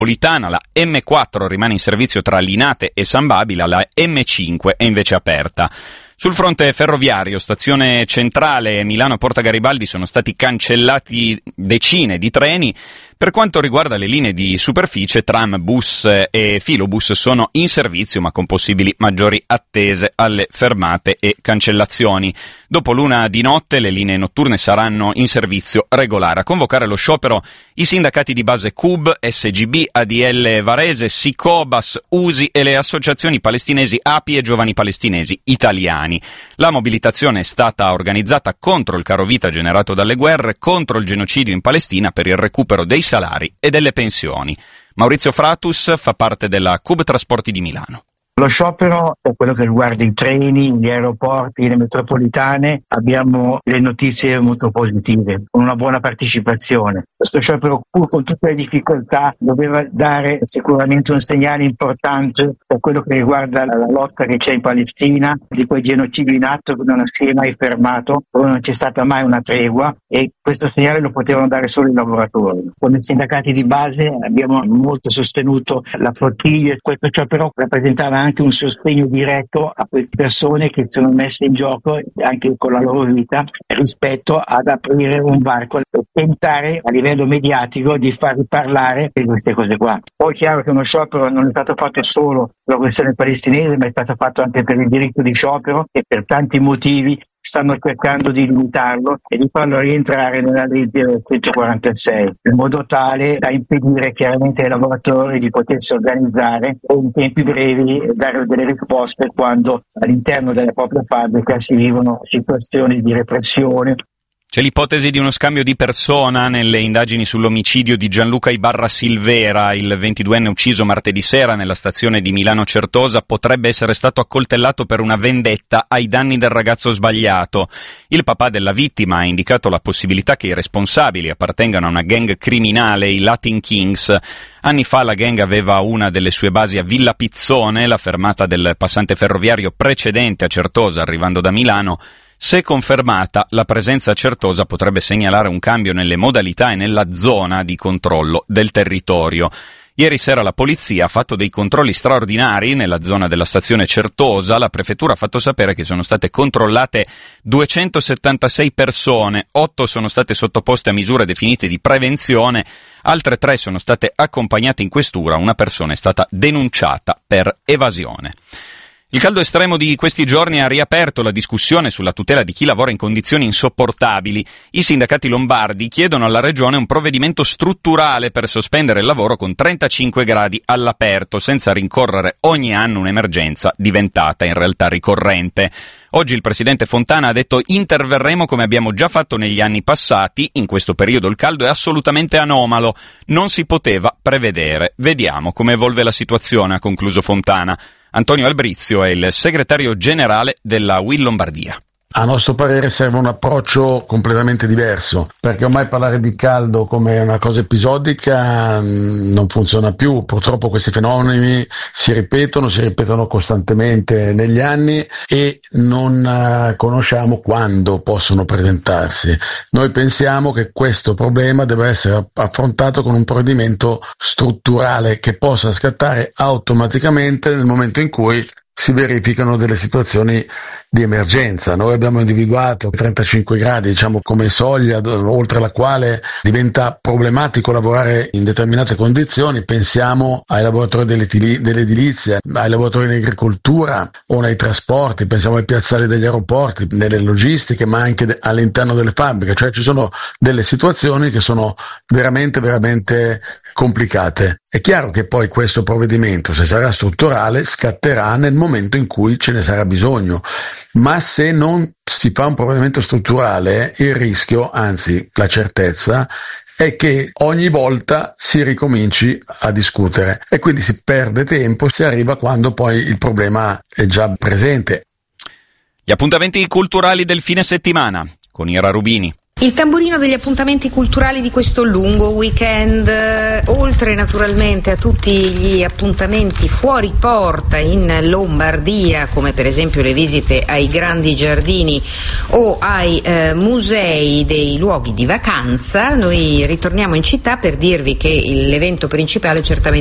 metropolitana, la M4 rimane in servizio tra Linate e San Babila, la M5 è invece aperta. Sul fronte ferroviario, stazione centrale Milano-Porta Garibaldi sono stati cancellati decine di treni. Per quanto riguarda le linee di superficie, tram, bus e filobus sono in servizio ma con possibili maggiori attese alle fermate e cancellazioni. Dopo l'una di notte le linee notturne saranno in servizio regolare. A convocare lo sciopero i sindacati di base CUB, SGB, ADL Varese, Sicobas, USI e le associazioni palestinesi API e Giovani Palestinesi Italiani. La mobilitazione è stata organizzata contro il carovita generato dalle guerre, contro il genocidio in Palestina, per il recupero dei salari e delle pensioni. Maurizio Fratus fa parte della CUB Trasporti di Milano. Lo sciopero, per quello che riguarda i treni, gli aeroporti, le metropolitane, abbiamo le notizie molto positive, con una buona partecipazione. Questo sciopero, pur con tutte le difficoltà, doveva dare sicuramente un segnale importante per quello che riguarda la lotta che c'è in Palestina, di quel genocidio in atto che non si è mai fermato, dove non c'è stata mai una tregua, e questo segnale lo potevano dare solo i lavoratori. Come sindacati di base abbiamo molto sostenuto la flottiglia, questo sciopero rappresentava anche un sostegno diretto a quelle persone che sono messe in gioco anche con la loro vita rispetto ad aprire un varco e tentare a livello mediatico di far parlare di queste cose qua. Poi è chiaro che uno sciopero non è stato fatto solo per la questione palestinese, ma è stato fatto anche per il diritto di sciopero, e per tanti motivi stanno cercando di limitarlo e di farlo rientrare nella legge del 146, in modo tale da impedire chiaramente ai lavoratori di potersi organizzare e in tempi brevi dare delle risposte quando all'interno della propria fabbrica si vivono situazioni di repressione. C'è l'ipotesi di uno scambio di persona nelle indagini sull'omicidio di Gianluca Ibarra Silvera. Il 22enne ucciso martedì sera nella stazione di Milano Certosa potrebbe essere stato accoltellato per una vendetta ai danni del ragazzo sbagliato. Il papà della vittima ha indicato la possibilità che i responsabili appartengano a una gang criminale, i Latin Kings. Anni fa la gang aveva una delle sue basi a Villa Pizzone, la fermata del passante ferroviario precedente a Certosa arrivando da Milano. Se confermata, la presenza a Certosa potrebbe segnalare un cambio nelle modalità e nella zona di controllo del territorio. Ieri sera la polizia ha fatto dei controlli straordinari nella zona della stazione Certosa. La prefettura ha fatto sapere che sono state controllate 276 persone, 8 sono state sottoposte a misure definite di prevenzione, altre 3 sono state accompagnate in questura, una persona è stata denunciata per evasione. Il caldo estremo di questi giorni ha riaperto la discussione sulla tutela di chi lavora in condizioni insopportabili. I sindacati lombardi chiedono alla Regione un provvedimento strutturale per sospendere il lavoro con 35 gradi all'aperto, senza rincorrere ogni anno un'emergenza diventata in realtà ricorrente. Oggi il presidente Fontana ha detto: interverremo come abbiamo già fatto negli anni passati, in questo periodo il caldo è assolutamente anomalo, non si poteva prevedere. Vediamo come evolve la situazione, ha concluso Fontana. Antonio Albrizio è il segretario generale della UIL Lombardia. A nostro parere serve un approccio completamente diverso, perché ormai parlare di caldo come una cosa episodica non funziona più. Purtroppo questi fenomeni si ripetono costantemente negli anni e non conosciamo quando possono presentarsi. Noi pensiamo che questo problema deve essere affrontato con un provvedimento strutturale che possa scattare automaticamente nel momento in cui si verificano delle situazioni di emergenza. Noi abbiamo individuato 35 gradi, diciamo, come soglia oltre la quale diventa problematico lavorare in determinate condizioni. Pensiamo ai lavoratori dell'edilizia, ai lavoratori in agricoltura o nei trasporti, pensiamo ai piazzali degli aeroporti, nelle logistiche, ma anche all'interno delle fabbriche. Cioè ci sono delle situazioni che sono veramente complicate. È chiaro che poi questo provvedimento, se sarà strutturale, scatterà nel momento in cui ce ne sarà bisogno, ma se non si fa un provvedimento strutturale, il rischio, anzi la certezza, è che ogni volta si ricominci a discutere e quindi si perde tempo, si arriva quando poi il problema è già presente. Gli appuntamenti culturali del fine settimana con Ira Rubini. Il tamburino degli appuntamenti culturali di questo lungo weekend, oltre naturalmente a tutti gli appuntamenti fuori porta in Lombardia, come per esempio le visite ai grandi giardini o ai musei dei luoghi di vacanza, noi ritorniamo in città per dirvi che l'evento principale certamente